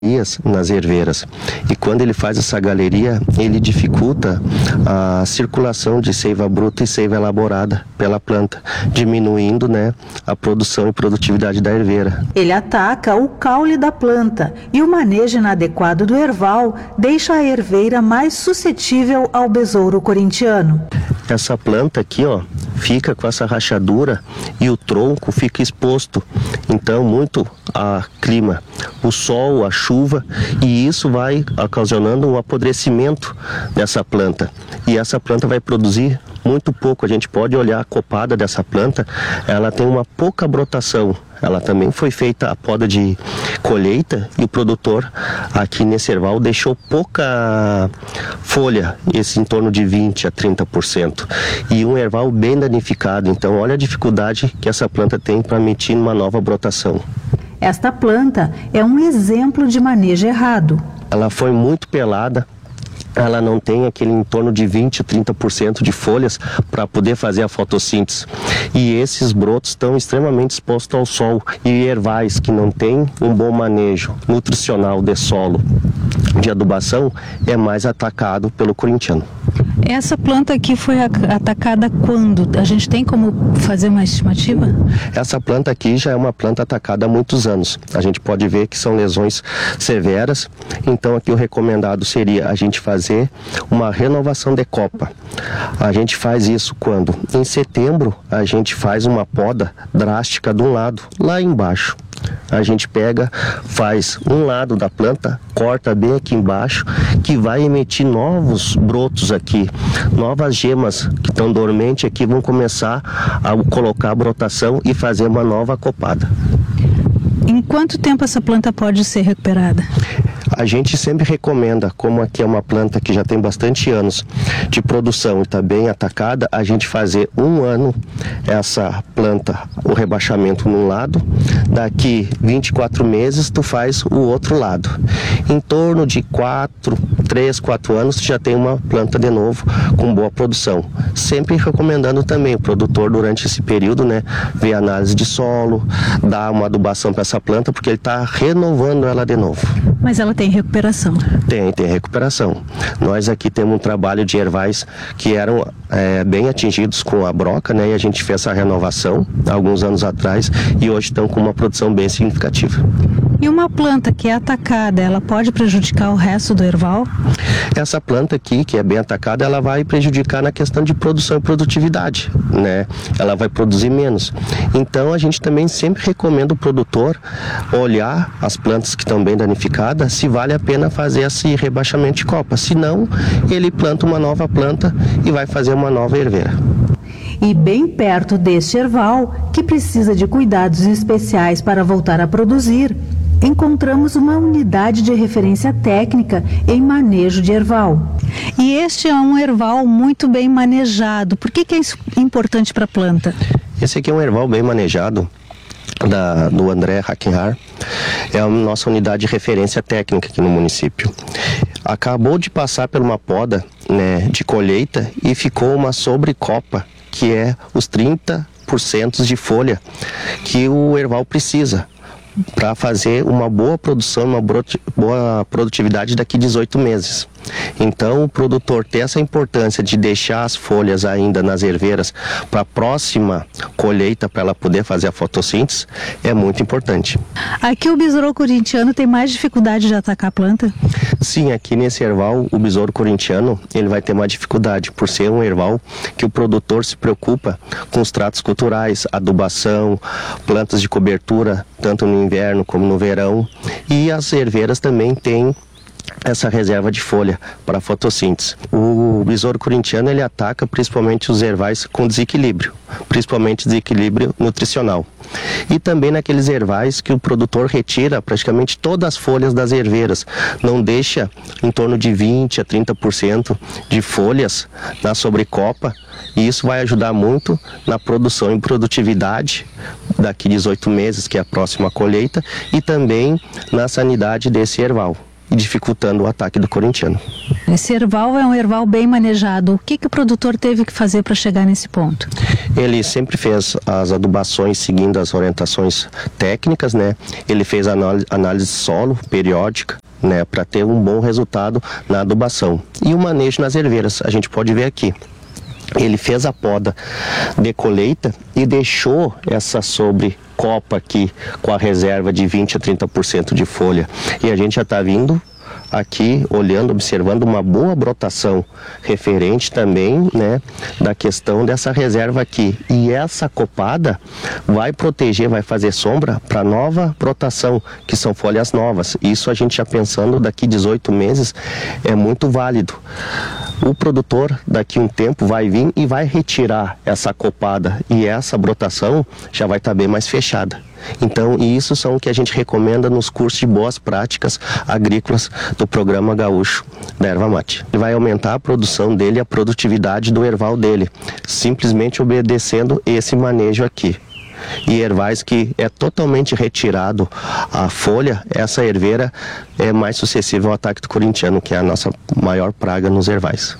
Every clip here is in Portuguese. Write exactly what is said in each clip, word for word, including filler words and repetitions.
nas herveiras, e quando ele faz essa galeria, ele dificulta a circulação de seiva bruta e seiva elaborada pela planta, diminuindo, né, a produção e produtividade da herveira. Ele ataca o caule da planta e o manejo inadequado do erval deixa a herveira mais suscetível ao besouro corintiano. Essa planta aqui, ó, fica com essa rachadura e o tronco fica exposto, então muito a clima, o sol, a chuva, e isso vai ocasionando um apodrecimento dessa planta, e essa planta vai produzir muito pouco. A gente pode olhar a copada dessa planta, ela tem uma pouca brotação. Ela também foi feita a poda de colheita e o produtor aqui nesse erval deixou pouca folha, esse em torno de vinte a trinta por cento. E um erval bem danificado, então olha a dificuldade que essa planta tem para emitir uma nova brotação. Esta planta é um exemplo de manejo errado. Ela foi muito pelada. Ela não tem aquele em torno de vinte a trinta por cento de folhas para poder fazer a fotossíntese. E esses brotos estão extremamente expostos ao sol. E ervais que não têm um bom manejo nutricional de solo, de adubação, é mais atacado pelo corintiano. Essa planta aqui foi atacada quando? A gente tem como fazer uma estimativa? Essa planta aqui já é uma planta atacada há muitos anos. A gente pode ver que são lesões severas. Então aqui o recomendado seria a gente fazer uma renovação de copa. A gente faz isso quando? Em setembro a gente faz uma poda drástica de um lado, lá embaixo. A gente pega, faz um lado da planta, corta bem aqui embaixo, que vai emitir novos brotos aqui, novas gemas que estão dormentes aqui vão começar a colocar a brotação e fazer uma nova copada. Em quanto tempo essa planta pode ser recuperada? A gente sempre recomenda, como aqui é uma planta que já tem bastante anos de produção e está bem atacada, a gente fazer um ano essa planta, o rebaixamento num lado, daqui vinte e quatro meses tu faz o outro lado. Em torno de quatro, três, quatro anos tu já tem uma planta de novo com boa produção. Sempre recomendando também o produtor durante esse período, né, ver análise de solo, dar uma adubação para essa planta, porque ele está renovando ela de novo. Mas ela tem recuperação? Tem, tem recuperação. Nós aqui temos um trabalho de ervais que eram é, bem atingidos com a broca, né? E a gente fez essa renovação alguns anos atrás e hoje estão com uma produção bem significativa. E uma planta que é atacada, ela pode prejudicar o resto do erval? Essa planta aqui, que é bem atacada, ela vai prejudicar na questão de produção e produtividade, né? Ela vai produzir menos. Então a gente também sempre recomenda o produtor olhar as plantas que estão bem danificadas, se vale a pena fazer esse rebaixamento de copa. Se não, ele planta uma nova planta e vai fazer uma nova herveira. E bem perto deste erval, que precisa de cuidados especiais para voltar a produzir, encontramos uma unidade de referência técnica em manejo de erval. E este é um erval muito bem manejado. Por que que é isso importante para a planta? Esse aqui é um erval bem manejado, da, do André Hackenhar. É a nossa unidade de referência técnica aqui no município. Acabou de passar por uma poda, né, de colheita e ficou uma sobrecopa, que é os trinta por cento de folha que o erval precisa para fazer uma boa produção, uma boa produtividade daqui a dezoito meses. Então o produtor ter essa importância de deixar as folhas ainda nas herveiras para a próxima colheita, para ela poder fazer a fotossíntese, é muito importante. Aqui o besouro corintiano tem mais dificuldade de atacar a planta? Sim, aqui nesse erval o besouro corintiano ele vai ter uma dificuldade por ser um erval que o produtor se preocupa com os tratos culturais, adubação, plantas de cobertura, tanto no inverno como no verão, e as herveiras também têm essa reserva de folha para a fotossíntese. O besouro corintiano ele ataca principalmente os ervais com desequilíbrio, principalmente desequilíbrio nutricional. E também naqueles ervais que o produtor retira praticamente todas as folhas das herveiras, não deixa em torno de vinte a trinta por cento de folhas na sobrecopa, e isso vai ajudar muito na produção e produtividade daqui a dezoito meses, que é a próxima colheita, e também na sanidade desse erval. e dificultando o ataque do corintiano. Esse erval é um erval bem manejado. O que, que o produtor teve que fazer para chegar nesse ponto? Ele sempre fez as adubações seguindo as orientações técnicas, né? Ele fez análise, análise de solo periódica, né, para ter um bom resultado na adubação. E o manejo nas herveiras, a gente pode ver aqui. Ele fez a poda de colheita e deixou essa sobrecopa aqui com a reserva de vinte a trinta por cento de folha. E a gente já está vindo aqui olhando, observando uma boa brotação referente também, né, da questão dessa reserva aqui. E essa copada vai proteger, vai fazer sombra para nova brotação, que são folhas novas. Isso a gente já pensando daqui dezoito meses é muito válido. O produtor daqui um tempo vai vir e vai retirar essa copada e essa brotação já vai estar bem mais fechada. Então, isso são o que a gente recomenda nos cursos de boas práticas agrícolas do Programa Gaúcho da Erva Mate. Ele vai aumentar a produção dele, a produtividade do erval dele, simplesmente obedecendo esse manejo aqui. E ervais que é totalmente retirado a folha, essa herveira é mais suscetível ao ataque do corintiano, que é a nossa maior praga nos ervais.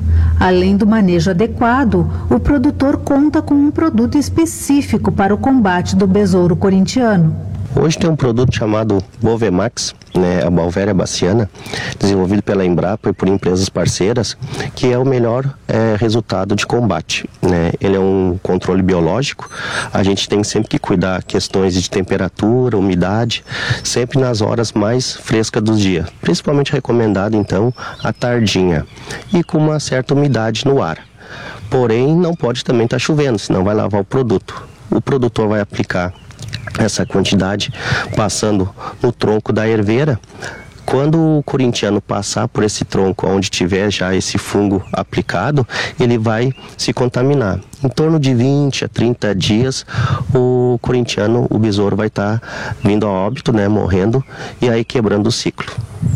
Além do manejo adequado, o produtor conta com um produto específico para o combate do besouro corintiano. Hoje tem um produto chamado Bovemax, né, a Balvéria baciana, desenvolvido pela Embrapa e por empresas parceiras, que é o melhor é, resultado de combate, né? Ele é um controle biológico, a gente tem sempre que cuidar questões de temperatura, umidade, sempre nas horas mais frescas do dia, principalmente recomendado então à tardinha e com uma certa umidade no ar. Porém, não pode também estar chovendo, senão vai lavar o produto. O produtor vai aplicar essa quantidade passando no tronco da herveira. Quando o corintiano passar por esse tronco onde tiver já esse fungo aplicado, ele vai se contaminar. Em torno de vinte a trinta dias, o corintiano, o besouro vai estar vindo a óbito, né, morrendo, e aí quebrando o ciclo.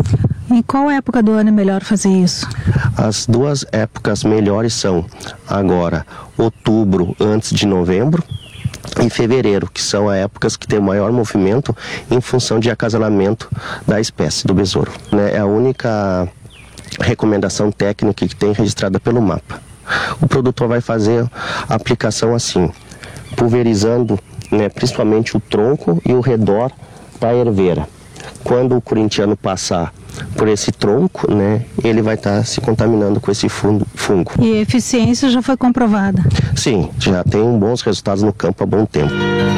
Em qual época do ano é melhor fazer isso? As duas épocas melhores são agora outubro antes de novembro, em fevereiro, que são as épocas que tem o maior movimento em função de acasalamento da espécie do besouro, né? É a única recomendação técnica que tem registrada pelo mapa. O produtor vai fazer a aplicação assim, pulverizando, né, principalmente o tronco e o redor da herveira. Quando o corintiano passar por esse tronco, né, ele vai estar tá se contaminando com esse fungo. E a eficiência já foi comprovada? Sim, já tem bons resultados no campo há bom tempo.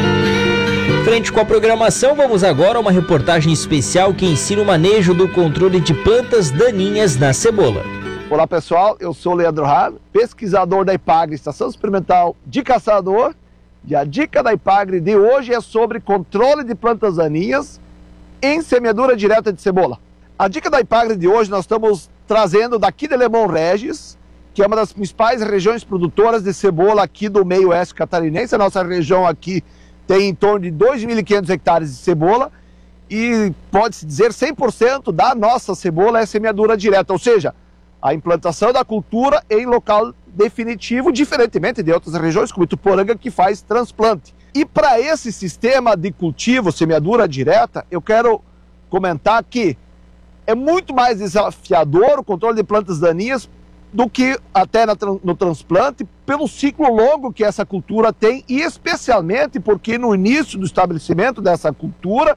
Frente com a programação, vamos agora a uma reportagem especial que ensina o manejo do controle de plantas daninhas na cebola. Olá pessoal, eu sou Leandro Hahn, pesquisador da IPAGRE, Estação Experimental de Caçador, e a dica da IPAGRE de hoje é sobre controle de plantas daninhas em semeadura direta de cebola. A dica da IPAGRE de hoje nós estamos trazendo daqui de Lemão Regis, que é uma das principais regiões produtoras de cebola aqui do meio oeste catarinense. A nossa região aqui tem em torno de dois mil e quinhentos hectares de cebola e pode-se dizer cem por cento da nossa cebola é semeadura direta, ou seja, a implantação da cultura em local definitivo, diferentemente de outras regiões como Ituporanga, que faz transplante. E para esse sistema de cultivo, semeadura direta, eu quero comentar que é muito mais desafiador o controle de plantas daninhas do que até no transplante, pelo ciclo longo que essa cultura tem, e especialmente porque no início do estabelecimento dessa cultura,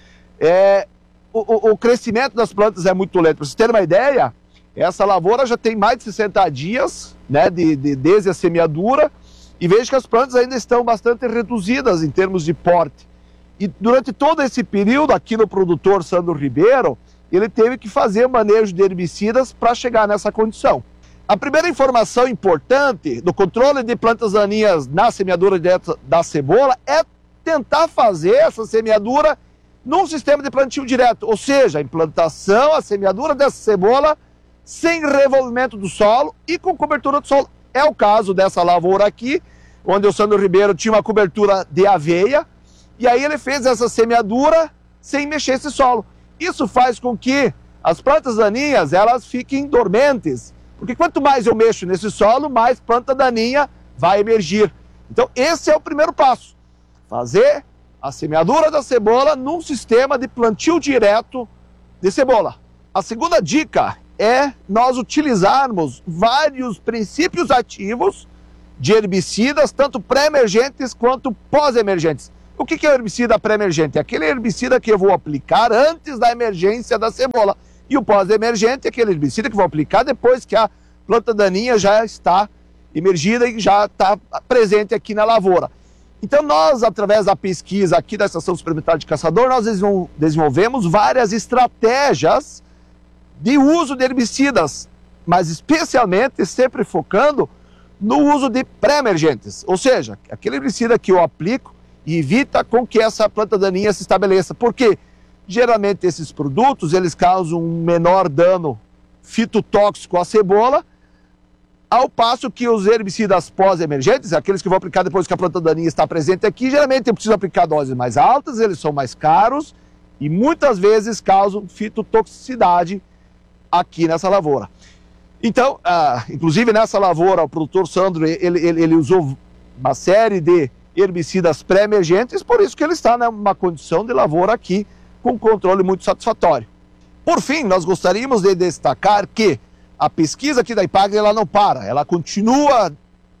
é, o, o crescimento das plantas é muito lento. Para vocês terem uma ideia, essa lavoura já tem mais de sessenta dias, né, de, de, desde a semeadura, e vejo que as plantas ainda estão bastante reduzidas em termos de porte. E durante todo esse período, aqui no produtor Sandro Ribeiro, ele teve que fazer manejo de herbicidas para chegar nessa condição. A primeira informação importante do controle de plantas daninhas na semeadura direta da cebola é tentar fazer essa semeadura num sistema de plantio direto, ou seja, a implantação, a semeadura dessa cebola sem revolvimento do solo e com cobertura do solo. É o caso dessa lavoura aqui, onde o Sandro Ribeiro tinha uma cobertura de aveia, e aí ele fez essa semeadura sem mexer esse solo. Isso faz com que as plantas daninhas elas fiquem dormentes, porque quanto mais eu mexo nesse solo, mais planta daninha vai emergir. Então esse é o primeiro passo, fazer a semeadura da cebola num sistema de plantio direto de cebola. A segunda dica é nós utilizarmos vários princípios ativos de herbicidas, tanto pré-emergentes quanto pós-emergentes. O que é o herbicida pré-emergente? É aquele herbicida que eu vou aplicar antes da emergência da cebola. E o pós-emergente é aquele herbicida que eu vou aplicar depois que a planta daninha já está emergida e já está presente aqui na lavoura. Então nós, através da pesquisa aqui da Estação Experimental de Caçador, nós desenvolvemos várias estratégias de uso de herbicidas, mas especialmente sempre focando no uso de pré-emergentes, ou seja, aquele herbicida que eu aplico e evita com que essa planta daninha se estabeleça, porque geralmente esses produtos eles causam um menor dano fitotóxico à cebola, ao passo que os herbicidas pós-emergentes, aqueles que eu vou aplicar depois que a planta daninha está presente aqui, geralmente eu preciso aplicar doses mais altas, eles são mais caros e muitas vezes causam fitotoxicidade aqui nessa lavoura. Então, ah, inclusive nessa lavoura, o produtor Sandro, ele, ele, ele usou uma série de herbicidas pré-emergentes, por isso que ele está numa condição de lavoura aqui com controle muito satisfatório. Por fim, nós gostaríamos de destacar que a pesquisa aqui da IPAGRE ela não para, ela continua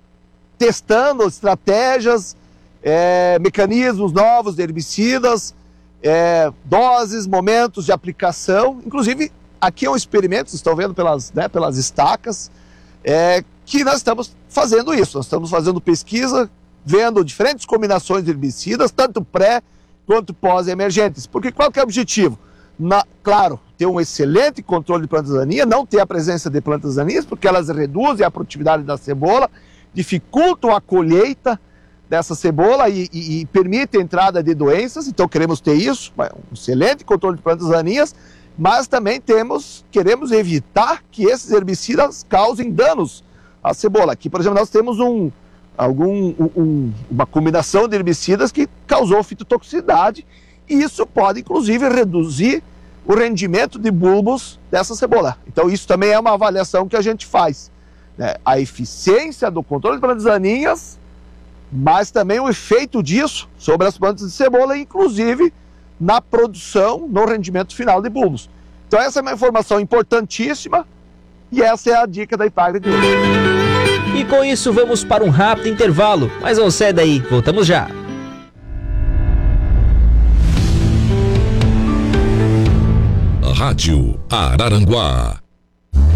testando estratégias, é, mecanismos novos de herbicidas, é, doses, momentos de aplicação, inclusive aqui é um experimento, vocês estão vendo pelas, né, pelas estacas, é, que nós estamos fazendo isso, nós estamos fazendo pesquisa, vendo diferentes combinações de herbicidas, tanto pré quanto pós-emergentes, porque qual que é o objetivo? Na, claro, ter um excelente controle de plantas daninhas, não ter a presença de plantas daninhas, porque elas reduzem a produtividade da cebola, dificultam a colheita dessa cebola e, e, e permitem a entrada de doenças, então queremos ter isso, um excelente controle de plantas daninhas, mas também temos, queremos evitar que esses herbicidas causem danos à cebola. Aqui, por exemplo, nós temos um, algum, um, uma combinação de herbicidas que causou fitotoxicidade e isso pode, inclusive, reduzir o rendimento de bulbos dessa cebola. Então, isso também é uma avaliação que a gente faz, né? A eficiência do controle de plantas daninhas, mas também o efeito disso sobre as plantas de cebola, inclusive na produção, no rendimento final de bulbos. Então essa é uma informação importantíssima e essa é a dica da IPAGRE de hoje. E com isso vamos para um rápido intervalo, mas não sai daí, voltamos já. Rádio Araranguá